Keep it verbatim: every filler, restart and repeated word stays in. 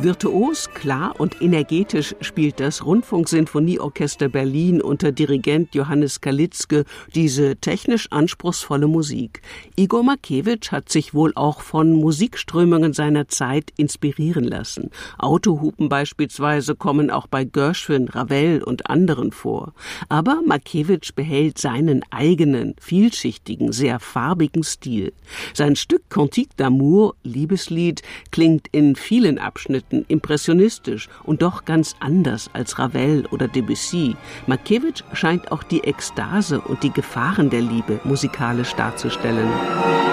Virtuos, klar und energetisch spielt das Rundfunksinfonieorchester Berlin unter Dirigent Johannes Kalitzke diese technisch anspruchsvolle Musik. Igor Markewitsch hat sich wohl auch von Musikströmungen seiner Zeit inspirieren lassen. Autohupen beispielsweise kommen auch bei Gershwin, Ravel und anderen vor. Aber Markewitsch behält seinen eigenen, vielschichtigen, sehr farbigen Stil. Sein Stück Cantique d'amour, Liebeslied, klingt in vielen Abschnitten impressionistisch und doch ganz anders als Ravel oder Debussy. Markewitsch scheint auch die Ekstase und die Gefahren der Liebe musikalisch darzustellen.